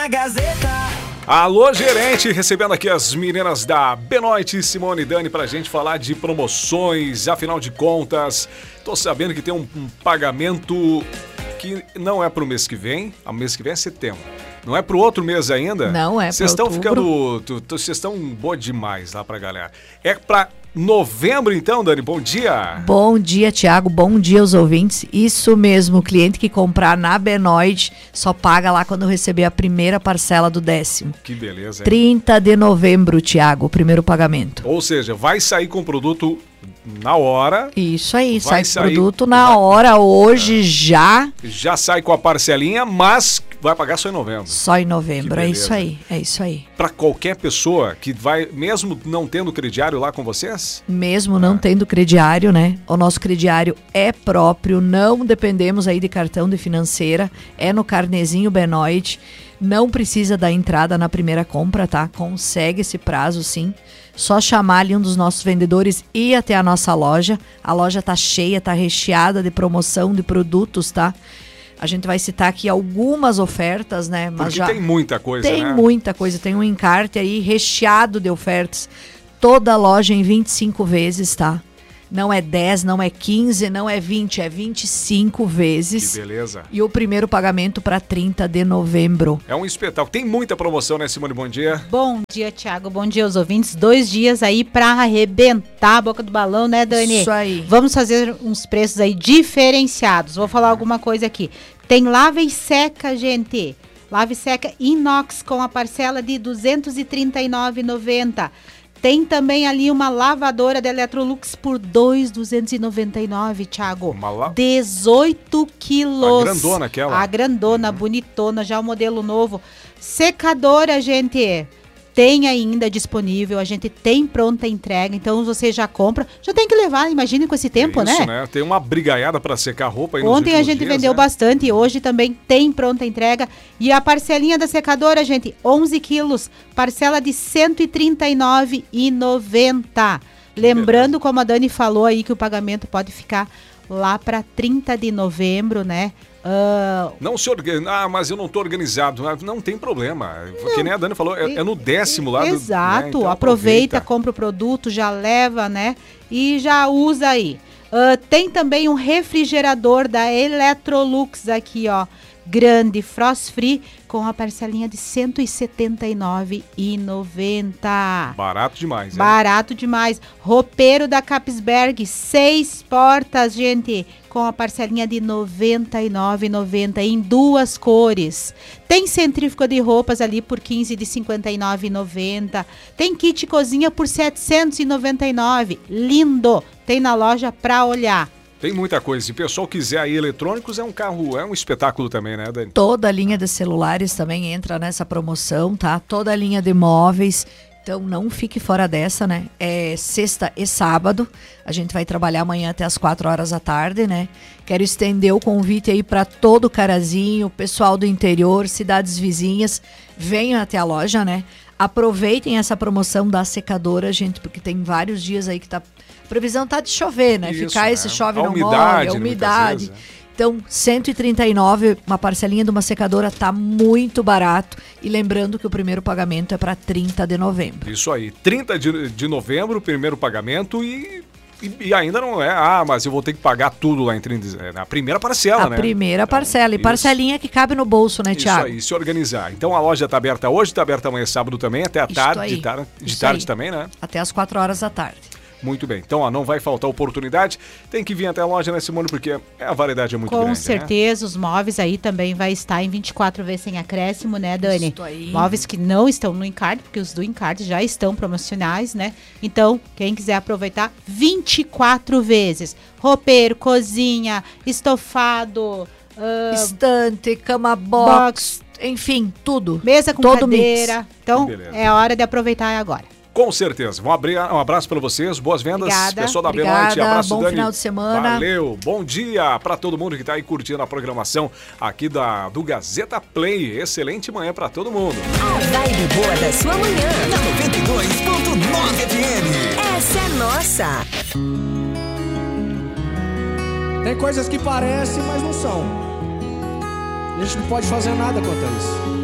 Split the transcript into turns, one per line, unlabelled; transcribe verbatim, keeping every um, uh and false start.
A Gazeta.
Alô, gerente, recebendo aqui as meninas da Benoit, Simone e Dani, pra gente falar de promoções. Afinal de contas, tô sabendo que tem um, um pagamento que não é pro mês que vem, o mês que vem é setembro. Não é pro outro mês ainda?
Não é pro
Vocês estão
outubro.
ficando, vocês estão boa demais lá pra galera. É pra novembro então, Dani, bom dia.
Bom dia, Thiago, bom dia aos ouvintes. Isso mesmo, o cliente que comprar na Benoit só paga lá quando receber a primeira parcela do décimo.
Que beleza, hein?
trinta de novembro, Thiago, o primeiro pagamento.
Ou seja, vai sair com o produto na hora.
Isso aí,
Vai
sai
sair-
produto na
vai-
hora, hoje já,
Já sai com a parcelinha, mas vai pagar só em novembro.
só em novembro.
Que
É
beleza.
isso aí, é isso aí.
Para qualquer pessoa que vai, mesmo não tendo crediário lá com vocês?
Mesmo não tendo crediário, né? O nosso crediário é próprio, não dependemos aí de cartão de financeira, é no carnezinho Benoit, não precisa dar entrada na primeira compra, tá? Consegue esse prazo, sim. Só chamar ali um dos nossos vendedores e ir até a nossa loja. A loja tá cheia, tá recheada de promoção de produtos, tá? A gente vai citar aqui algumas ofertas, né? Mas
Porque
já
tem muita coisa,
tem
né?
muita coisa, tem um encarte aí recheado de ofertas. Toda a loja em vinte e cinco vezes, tá? Não é dez, não é quinze, não é vinte, é vinte e cinco
Que
vezes.
beleza.
E o primeiro pagamento para trinta de novembro.
É um espetáculo. Tem muita promoção, né, Simone? Bom dia.
Bom dia, Thiago. Bom dia aos ouvintes. Dois dias aí pra arrebentar a boca do balão, né, Dani?
Isso aí.
Vamos fazer uns preços aí diferenciados. Vou falar alguma coisa aqui. Tem lava e seca, gente. Lava e seca inox com a parcela de duzentos e trinta e nove reais e noventa centavos. Tem também ali uma lavadora da Electrolux por dois mil duzentos e noventa e nove reais, Thiago.
Uma la-
dezoito quilos.
A grandona aquela.
A grandona, bonitona, já o modelo novo. Secadora, gente, tem ainda disponível, a gente tem pronta entrega, então você já compra, já tem que levar, imagine com esse tempo,
Isso,
né?
Tem uma brigaiada para secar roupa aí nos
Ontem a
últimos
gente
dias,
vendeu
né?
bastante e hoje também tem pronta entrega. E a parcelinha da secadora, gente, onze quilos, parcela de cento e trinta e nove reais e noventa centavos. Lembrando, como a Dani falou aí, que o pagamento pode ficar lá para trinta de novembro, né? Ah,
Não se organiza. Ah, mas eu não tô organizado. Ah, Não tem problema. Que nem a Dani falou, é, é no décimo lá. do-
Exato,
né? Então
aproveita, compra o produto, já leva, né? E já usa aí. Ah, tem também um refrigerador da Electrolux aqui, ó. Grande, frost free, com a parcelinha de cento e setenta e nove reais e noventa centavos.
Barato demais, hein?
Barato demais. Roupeiro da Capsberg, seis portas, gente, com a parcelinha de noventa e nove reais e noventa centavos em duas cores. Tem centrífuga de roupas ali por quinze de cinquenta e nove reais e noventa centavos. Tem kit cozinha por setecentos e noventa e nove reais. Lindo. Tem na loja pra olhar.
Tem muita coisa. Se o pessoal quiser aí eletrônicos, é um carro, é um espetáculo também, né, Dani?
Toda a linha de celulares também entra nessa promoção, tá? Toda a linha de móveis. Então não fique fora dessa, né? É sexta e sábado. A gente vai trabalhar amanhã até as quatro horas da tarde, né? Quero estender o convite aí para todo o Carazinho, pessoal do interior, cidades vizinhas. Venham até a loja, né? Aproveitem essa promoção da secadora, gente, porque tem vários dias aí que tá... A previsão tá de chover, né?
Isso,
Ficar
né?
esse chove
A
não
umidade,
molha, a
muitas
umidade.
vezes, né?
Então, cento e trinta e nove reais, uma parcelinha de uma secadora tá muito barato. E lembrando que o primeiro pagamento é para trinta de novembro.
Isso aí. trinta de, de novembro, o primeiro pagamento e, e, e ainda não é. Ah, mas eu vou ter que pagar tudo lá em trinta, é, na primeira parcela,
A
né?
primeira
Então,
parcela. E
isso.
parcelinha que cabe no bolso, né,
Isso
Thiago?
aí, se organizar. Então a loja tá aberta hoje, tá aberta amanhã sábado também, até a
Isso
tarde,
aí.
de, tar de
Isso
tarde
aí.
também, né?
Até as quatro horas da tarde.
Muito bem. Então, ó, não vai faltar oportunidade. Tem que vir até a loja, né, Simone? Porque a variedade é muito
Com
grande,
certeza, os móveis aí também vai estar em vinte e quatro vezes sem acréscimo, né, Dani?
Isso aí.
Móveis que não estão no encarte, porque os do encarte já estão promocionais, né? Então, quem quiser aproveitar, vinte e quatro vezes. Roupeiro, cozinha, estofado, ah,
Estante, cama box,
box.
enfim, tudo.
mesa com
Todo mix.
cadeira. Então,
Beleza.
é a hora de aproveitar agora.
né? Com certeza. Um, abri um abraço para vocês, boas vendas.
Obrigada.
Pessoal da
Obrigada,
Benoit, abraço,
bom
Dani.
final de semana.
Valeu, bom dia para todo mundo que tá aí curtindo a programação aqui da, do Gazeta Play. Excelente manhã para todo mundo.
A vibe boa da sua manhã.
Na noventa e dois ponto nove F M.
Essa é nossa.
Tem coisas que parecem, mas não são. A gente não pode fazer nada quanto a isso.